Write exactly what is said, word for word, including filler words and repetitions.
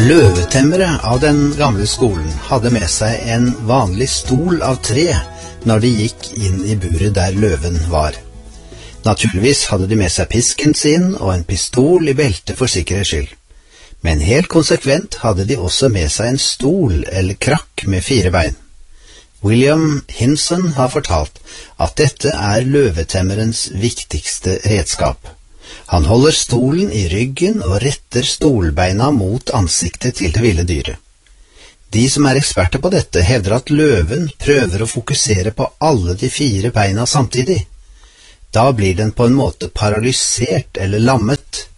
Løvetemmere av den gamle skolen hadde med seg en vanlig stol av tre når de gikk inn i buret der løven var. Naturligvis hadde de med seg pisken sin og en pistol i beltet for sikkerhets skyld. Men helt konsekvent hadde de også med seg en stol eller krakk med fire bein. William Hinson har fortalt at dette er løvetemmerens viktigste redskap. Han holder stolen i ryggen og retter stolbeina mot ansiktet til det ville dyret. De som er eksperter på dette hevder at løven prøver å fokusere på alle de fire beina samtidig. Da blir den på en måte paralysert eller lammet.